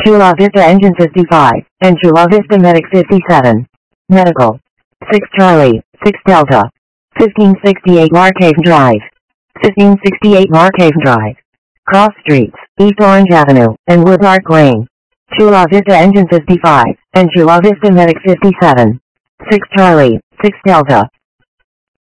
Chula Vista Engine 55, and Chula Vista Medic 57. Medical. 6 Charlie, 6 Delta. 1568 Marcave Drive. 1568 Marcave Drive. Cross Streets, East Orange Avenue, and Woodlark Lane. Chula Vista Engine 55, and Chula Vista Medic 57. 6 Charlie, 6 Delta.